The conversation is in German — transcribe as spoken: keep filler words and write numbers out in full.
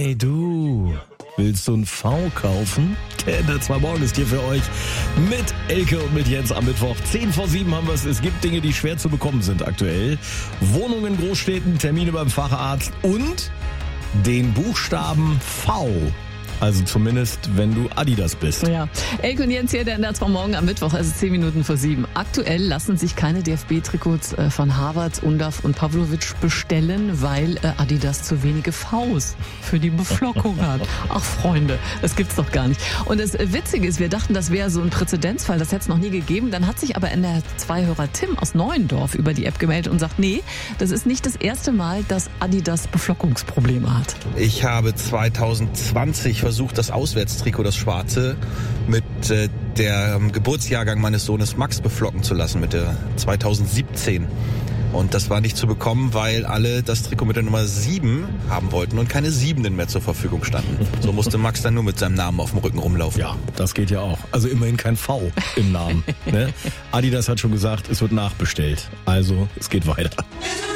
Hey du, willst du ein V kaufen? Der zwei Morgen ist hier für euch mit Elke und mit Jens am Mittwoch. Zehn vor sieben haben wir es. Es gibt Dinge, die schwer zu bekommen sind aktuell. Wohnungen in Großstädten, Termine beim Facharzt und den Buchstaben V. Also zumindest, wenn du Adidas bist. Ja. Elke und Jens hier, der N zwei Morgen am Mittwoch, also zehn Minuten vor sieben. Aktuell lassen sich keine D F B-Trikots von Havertz, Undav und Pavlovic bestellen, weil Adidas zu wenige Vs für die Beflockung hat. Ach Freunde, das gibt's doch gar nicht. Und das Witzige ist, wir dachten, das wäre so ein Präzedenzfall, das hätte es noch nie gegeben. Dann hat sich aber N R zwei-Hörer Tim aus Neuendorf über die App gemeldet und sagt, nee, das ist nicht das erste Mal, dass Adidas Beflockungsprobleme hat. Ich habe zwanzig zwanzig versucht, das Auswärtstrikot, das schwarze, mit äh, der ähm, Geburtsjahrgang meines Sohnes Max beflocken zu lassen, mit der zwanzig siebzehn. Und das war nicht zu bekommen, weil alle das Trikot mit der Nummer sieben haben wollten und keine Siebenden mehr zur Verfügung standen. So musste Max dann nur mit seinem Namen auf dem Rücken rumlaufen. Ja, das geht ja auch. Also immerhin kein V im Namen. Ne? Adidas hat schon gesagt, es wird nachbestellt. Also, es geht weiter.